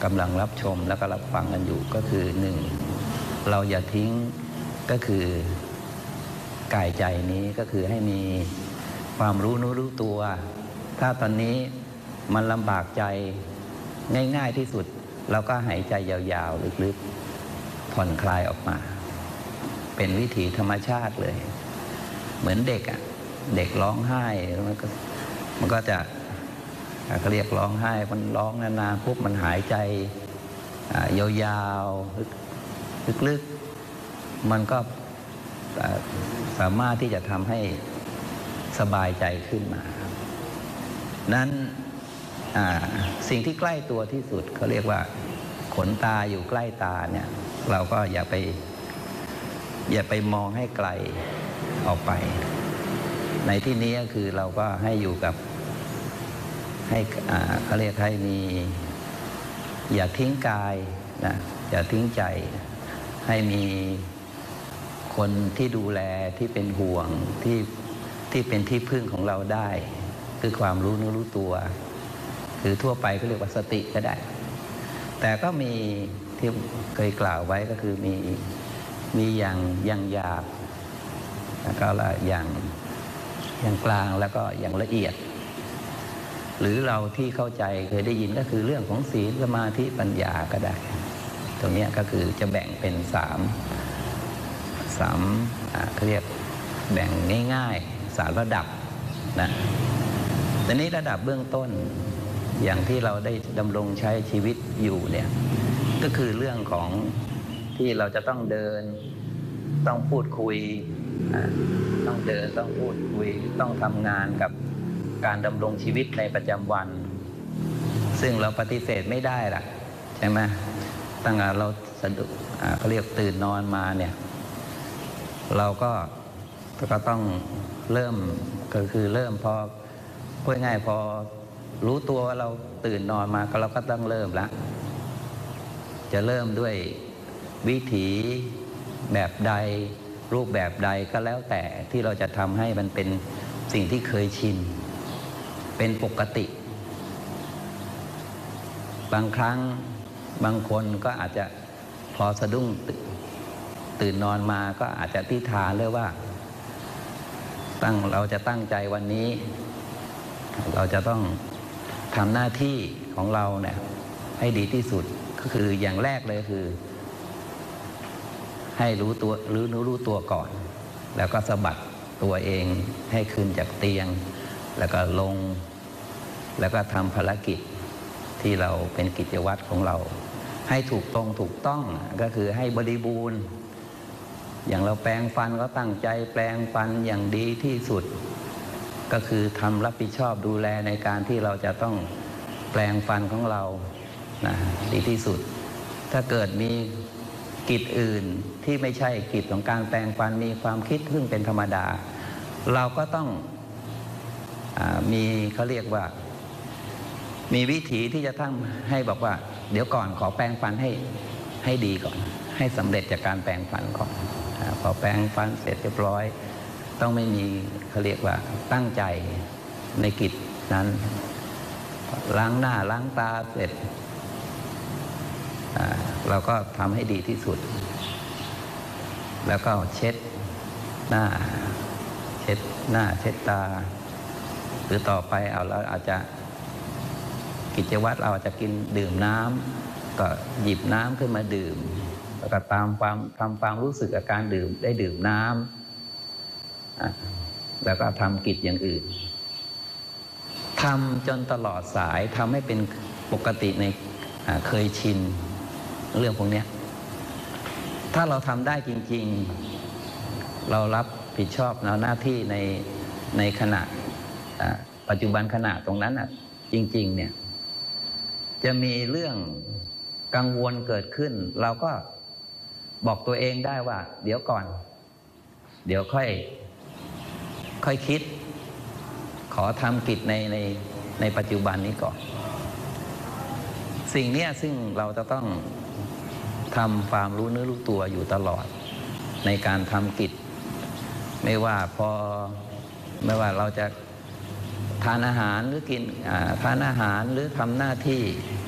กำลังรับชมแล้วก็รับฟังกันอยู่ก็คือหนึ่งเราอย่าทิ้งก็คือกายใจนี้ก็คือให้มีความรู้ตัวถ้าตอนนี้มันลำบากใจง่ายๆที่สุดเราก็หายใจยาวๆลึกๆผ่อนคลายออกมาเป็นวิถีธรรมชาติเลยเหมือนเด็กอ่ะเด็กร้องไห้มันก็จะเขาเรียกร้องไห้มันร้องนานๆปุ๊บมันหายใจยาวๆลึกๆมันก็สามารถที่จะทำให้สบายใจขึ้นมานั้นสิ่งที่ใกล้ตัวที่สุดเขาเรียกว่าขนตาอยู่ใกล้ตาเนี่ยเราก็อย่าไปมองให้ไกลออกไปในที่นี้ก็คือเราก็ให้อยู่กับให้เขาเรียกให้มีอย่าทิ้งกายนะอย่าทิ้งใจให้มีคนที่ดูแลที่เป็นห่วงที่เป็นที่พึ่งของเราได้คือความรู้ตัวคือทั่วไปเขาเรียกว่าสติก็ได้แต่ก็มีที่เคยกล่าวไว้ก็คือมีอย่างหยาบแล้วก็อย่างกลางแล้วก็อย่างละเอียดหรือเราที่เข้าใจเคยได้ยินก็คือเรื่องของศีลสมาธิปัญญาก็ได้ตรงนี้ก็คือจะแบ่งเป็นสามเขาเรียกแบ่งง่ายๆ3ระดับนะแต่นี้ระดับเบื้องต้นอย่างที่เราได้ดำรงใช้ชีวิตอยู่เนี่ยก็คือเรื่องของที่เราจะต้องเดินต้องพูดคุยต้องเดินต้องพูดคุยต้องทำงานกับการดำรงชีวิตในประจำวันซึ่งเราปฏิเสธไม่ได้ล่ะใช่ไหมตั้งแต่เราสะดุดเขาเรียกตื่นนอนมาเนี่ยเราก็ต้องเริ่มก็คือเริ่มพอพูดง่ายพอรู้ตัวว่าเราตื่นนอนมาก็เราก็ต้องเริ่มละจะเริ่มด้วยวิถีแบบใดรูปแบบใดก็แล้วแต่ที่เราจะทำให้มันเป็นสิ่งที่เคยชินเป็นปกติบางครั้งบางคนก็อาจจะพอสะดุ้งตื่นนอนมาก็อาจจะอธิษฐานเลยว่าเราจะตั้งใจวันนี้เราจะต้องทำหน้าที่ของเราเนี่ยให้ดีที่สุดก็คืออย่างแรกเลยคือให้รู้ตัวก่อนแล้วก็สะบัดตัวเองให้ขึ้นจากเตียงแล้วก็ลงแล้วก็ทำภารกิจที่เราเป็นกิจวัตรของเราให้ถูกต้องก็คือให้บริบูรณ์อย่างเราแปรงฟันก็ตั้งใจแปรงฟันอย่างดีที่สุดก็คือทำรับผิดชอบดูแลในการที่เราจะต้องแปรงฟันของเรานะดีที่สุดถ้าเกิดมีกิจอื่นที่ไม่ใช่กิจของการแปรงฟันมีความคิดซึ่งเป็นธรรมดาเราก็ต้องมีเขาเรียกว่ามีวิธีที่จะทำให้บอกว่าเดี๋ยวก่อนขอแปรงฟันให้ดีก่อนให้สำเร็จจากการแปรงฟันก่อนพอแปรงฟันเสร็จเรียบร้อยต้องไม่มีเขาเรียกว่าตั้งใจในกิจนั้นล้างหน้าล้างตาเสร็จเราก็ทำให้ดีที่สุดแล้วก็เช็ดหน้าเช็ดตาหรือต่อไปเราอาจจะกิจวัตรเราอาจจะกินดื่มน้ำก็หยิบน้ำขึ้นมาดื่มแล้วก็ทำความรู้สึกกับการดื่มน้ำแล้วก็ทำกิจอย่างอื่นทำจนตลอดสายทำให้เป็นปกติในเคยชินเรื่องพวกนี้ถ้าเราทำได้จริงๆเรารับผิดชอบหน้าที่ในขณะปัจจุบันขณะตรงนั้นจริงๆเนี่ยจะมีเรื่องกังวลเกิดขึ้นเราก็บอกตัวเองได้ว่าเดี๋ยวก่อนเดี๋ยวค่อยคิดขอทำกิจในปัจจุบันนี้ก่อนสิ่งนี้ซึ่งเราจะต้องทำความรู้เนื้อรู้ตัวอยู่ตลอดในการทำกิจไม่ว่าเราจะทานอาหารหรือกินทานอาหารหรือทำหน้าที่